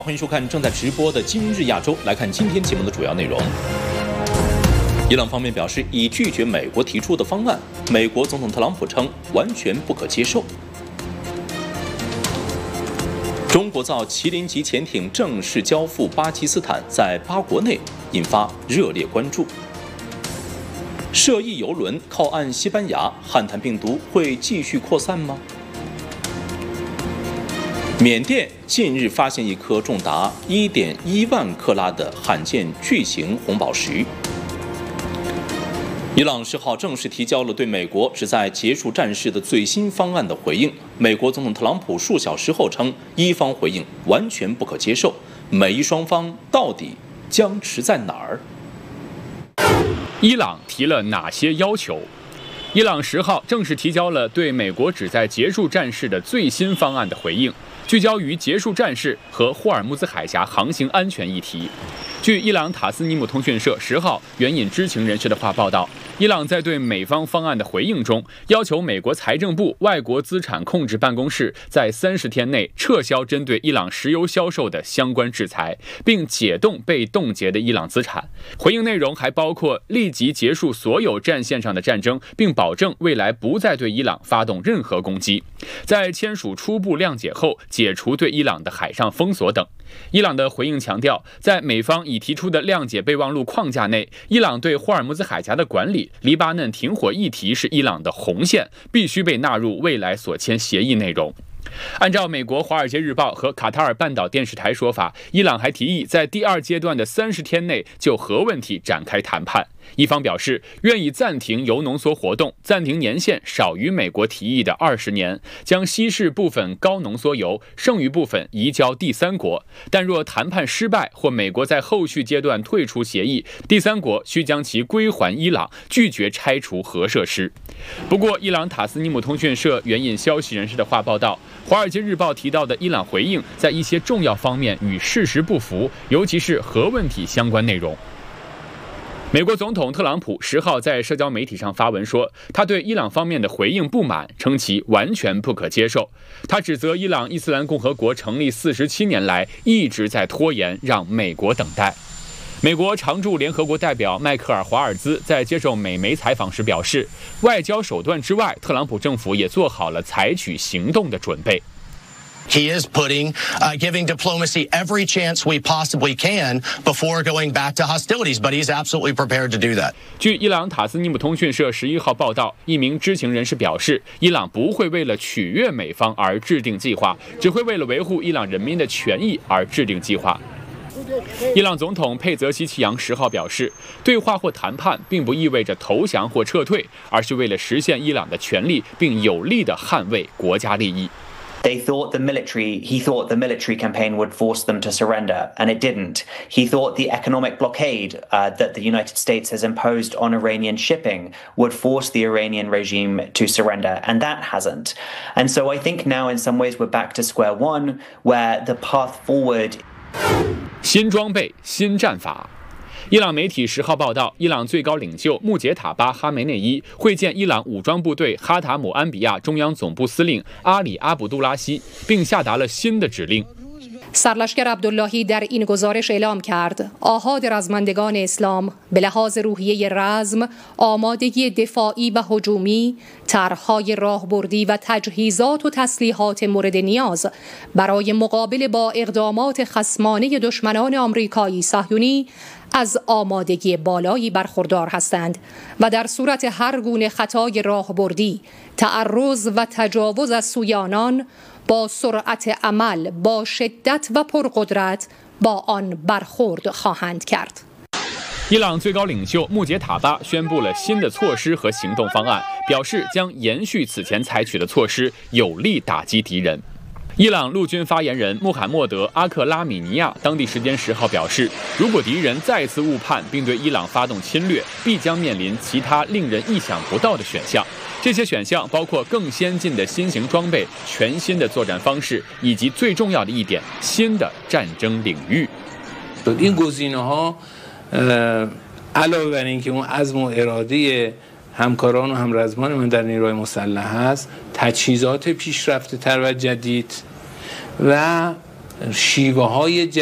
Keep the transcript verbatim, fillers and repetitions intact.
欢迎收看正在直播的今日亚洲，来看今天节目的主要内容。伊朗方面表示已拒绝美国提出的方案，美国总统特朗普称完全不可接受。中国造麒麟级潜艇正式交付巴基斯坦，在巴国内引发热烈关注。涉疫油轮靠岸西班牙，汉坦病毒会继续扩散吗？缅甸近日发现一颗重达 一点一万克拉的罕见巨型红宝石。伊朗十号正式提交了对美国旨在结束战事的最新方案的回应。美国总统特朗普数小时后称，伊方回应完全不可接受。美伊双方到底僵持在哪儿？ 伊朗提了哪些要求？伊朗十号正式提交了对美国旨在结束战事的最新方案的回应，聚焦于结束战事和霍尔木兹海峡航行安全议题。据伊朗塔斯尼姆通讯社十号援引知情人士的话报道，伊朗在对美方方案的回应中，要求美国财政部外国资产控制办公室在三十天内撤销针对伊朗石油销售的相关制裁，并解冻被冻结的伊朗资产。回应内容还包括立即结束所有战线上的战争，并保证未来不再对伊朗发动任何攻击。在签署初步谅解后，解除对伊朗的海上封锁等。伊朗的回应强调，在美方已提出的谅解备忘录框架内，伊朗对霍尔木兹海峡的管理、黎巴嫩停火议题是伊朗的红线，必须被纳入未来所签协议内容。按照美国《华尔街日报》和卡塔尔半岛电视台说法，伊朗还提议在第二阶段的三十天内就核问题展开谈判。一方表示愿意暂停铀浓缩活动，暂停年限少于美国提议的二十年，将稀释部分高浓缩铀，剩余部分移交第三国。但若谈判失败或美国在后续阶段退出协议，第三国需将其归还伊朗，拒绝拆除核设施。不过，伊朗塔斯尼姆通讯社援引消息人士的话报道，《华尔街日报》提到的伊朗回应在一些重要方面与事实不符，尤其是核问题相关内容。美国总统特朗普十号在社交媒体上发文说，他对伊朗方面的回应不满，称其完全不可接受。他指责伊朗伊斯兰共和国成立四十七年来一直在拖延，让美国等待。美国常驻联合国代表迈克尔·华尔兹在接受美媒采访时表示，外交手段之外，特朗普政府也做好了采取行动的准备。 He is putting, uh, giving diplomacy every chance we possibly can before going back to hostilities, but he's absolutely prepared to do that. 据伊朗塔斯尼姆通讯社十一号报道，一名知情人士表示，伊朗不会为了取悦美方而制定计划，只会为了维护伊朗人民的权益而制定计划。伊朗总统佩泽西奇扬十号表示，对话或谈判并不意味着投降或撤退，而是为了实现伊朗的权利，并有力地捍卫国家利益。 They thought the military, he thought the military campaign would force them to surrender, and it didn't. He thought the economic blockade uh, that the United States has imposed on Iranian shipping would force the Iranian regime to surrender, and that hasn't. And so I think now in some ways we're back to square one, where the path forward. 新装备，新战法。伊朗媒体十号报道，伊朗最高领袖穆杰塔巴·哈梅内伊会见伊朗武装部队哈塔姆安比亚中央总部司令阿里·阿卜杜拉希，并下达了新的指令。 سرلشکر عبداللهی در این گزارش اعلام کرد آحاد رزمندگان اسلام به لحاظ روحیه رزم، آمادگی دفاعی و هجومی، طرح‌های راهبردی و تجهیزات و تسلیحات مورد نیاز برای مقابله با اقدامات خصمانه دشمنان آمریکایی صهیونی از آمادگی بالایی برخوردار هستند و در صورت هر گونه خطای راهبردی، تعرض و تجاوز از سوی آنان با سرعت عمل، با شدت و پرقدرت با آن برخورد خواهند کرد。 伊朗最高领袖穆杰塔巴宣布了新的措施和行动方案，表示将延续此前采取的措施，有力打击敌人。伊朗陆军发言人穆罕默德·阿克拉米尼亚当地时间十号表示，如果敌人再次误判并对伊朗发动侵略，必将面临其他令人意想不到的选项。这些选项包括更先进的新型装备、全新的作战方式，以及最重要的一点，新的战争领域。 این گزینه‌ها علاوه بر اینکه اون عزم و اراده همکاران و همرزمان من در نیروهای مسلح هست، تجهیزات پیشرفته تر و جدید و شیوه های